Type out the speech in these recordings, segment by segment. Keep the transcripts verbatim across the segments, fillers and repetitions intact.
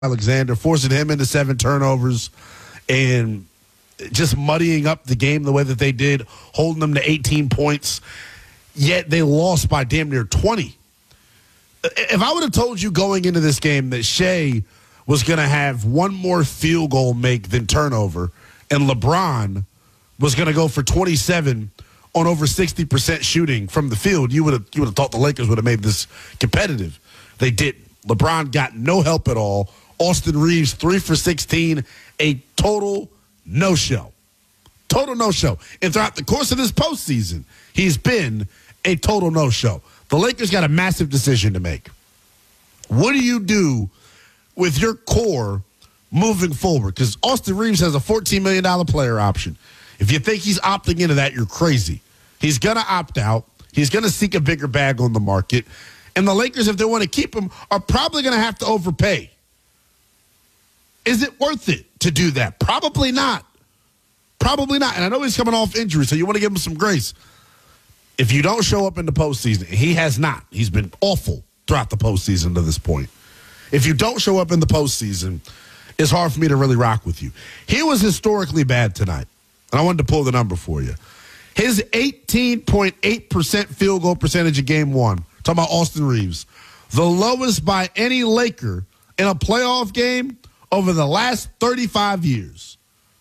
Alexander, forcing him into seven turnovers and just muddying up the game the way that they did, holding them to eighteen points, yet they lost by damn near twenty. If I would have told you going into this game that Shea was going to have one more field goal make than turnover and LeBron was going to go for twenty-seven on over sixty percent shooting from the field, you would have you would have thought the Lakers would have made this competitive. They didn't. LeBron got no help at all. Austin Reeves, three for sixteen, a total no-show. Total no-show. And throughout the course of this postseason, he's been a total no-show. The Lakers got a massive decision to make. What do you do with your core moving forward? Because Austin Reeves has a fourteen million dollars player option. If you think he's opting into that, you're crazy. He's going to opt out. He's going to seek a bigger bag on the market. And the Lakers, if they want to keep him, are probably going to have to overpay. Is it worth it to do that? Probably not. Probably not. And I know he's coming off injury, so you want to give him some grace. If you don't show up in the postseason, he has not. He's been awful throughout the postseason to this point. If you don't show up in the postseason, it's hard for me to really rock with you. He was historically bad tonight, and I wanted to pull the number for you. His eighteen point eight percent field goal percentage in game one, talking about Austin Reeves, the lowest by any Laker in a playoff game over the last thirty-five years.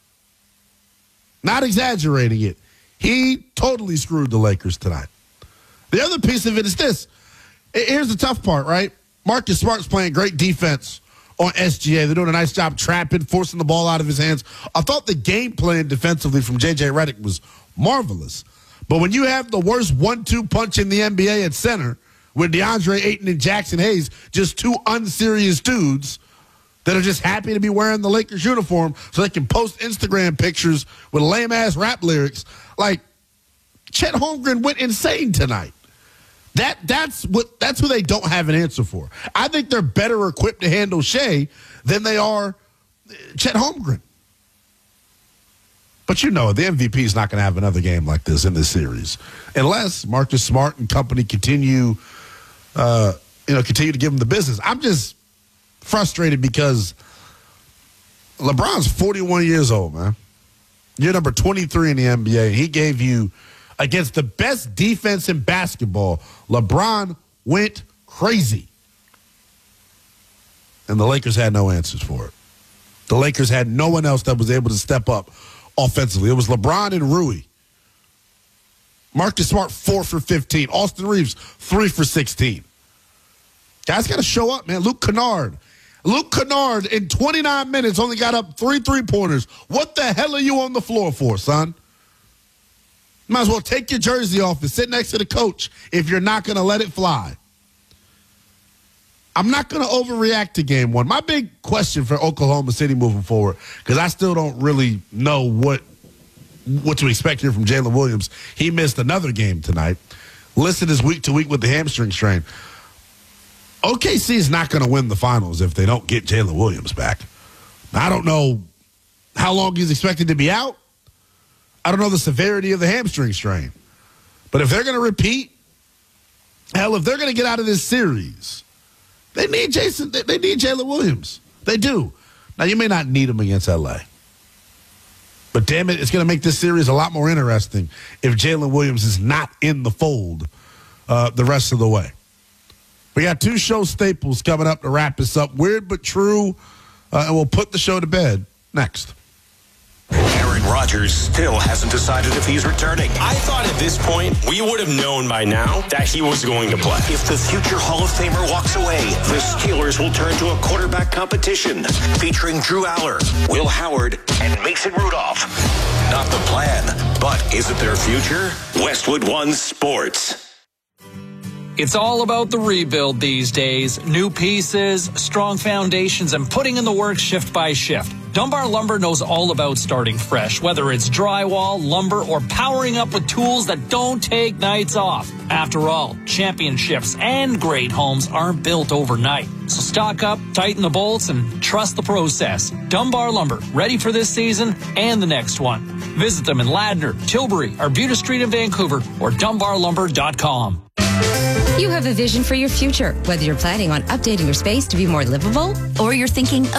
Not exaggerating it. He totally screwed the Lakers tonight. The other piece of it is this. Here's the tough part, right? Marcus Smart's playing great defense on S G A. They're doing a nice job trapping, forcing the ball out of his hands. I thought the game plan defensively from J J Redick was marvelous. But when you have the worst one two punch in the N B A at center with DeAndre Ayton and Jackson Hayes, just two unserious dudes that are just happy to be wearing the Lakers uniform so they can post Instagram pictures with lame-ass rap lyrics, like Chet Holmgren went insane tonight. That that's what that's who they don't have an answer for. I think they're better equipped to handle Shea than they are Chet Holmgren. But you know, the M V P is not going to have another game like this in this series unless Marcus Smart and company continue, uh, you know, continue to give him the business. I'm just frustrated because LeBron's forty-one years old, man. You're number twenty-three in the N B A, and he gave you, against the best defense in basketball, LeBron went crazy. And the Lakers had no answers for it. The Lakers had no one else that was able to step up offensively. It was LeBron and Rui. Marcus Smart, four for fifteen. Austin Reeves, three for sixteen. Guys got to show up, man. Luke Kennard. Luke Kennard, in twenty-nine minutes, only got up three three-pointers. What the hell are you on the floor for, son? Might as well take your jersey off and sit next to the coach if you're not going to let it fly. I'm not going to overreact to game one. My big question for Oklahoma City moving forward, because I still don't really know what what to expect here from Jalen Williams. He missed another game tonight. Listed as week to week with the hamstring strain. O K C is not going to win the finals if they don't get Jalen Williams back. I don't know how long he's expected to be out. I don't know the severity of the hamstring strain. But if they're going to repeat, hell, if they're going to get out of this series, they need Jason. They need Jalen Williams. They do. Now, you may not need him against L A. But damn it, it's going to make this series a lot more interesting if Jalen Williams is not in the fold uh, the rest of the way. We got two show staples coming up to wrap us up. Weird but true, uh, and we'll put the show to bed next. Aaron Rodgers still hasn't decided if he's returning. I thought at this point we would have known by now that he was going to play. If the future Hall of Famer walks away, the Steelers will turn to a quarterback competition featuring Drew Aller, Will Howard, and Mason Rudolph. Not the plan, but is it their future? Westwood One Sports. It's all about the rebuild these days. New pieces, strong foundations, and putting in the work shift by shift. Dunbar Lumber knows all about starting fresh, whether it's drywall, lumber, or powering up with tools that don't take nights off. After all, championships and great homes aren't built overnight. So stock up, tighten the bolts, and trust the process. Dunbar Lumber, ready for this season and the next one. Visit them in Ladner, Tilbury, Arbutus Street in Vancouver, or dunbar lumber dot com. You have a vision for your future, whether you're planning on updating your space to be more livable or you're thinking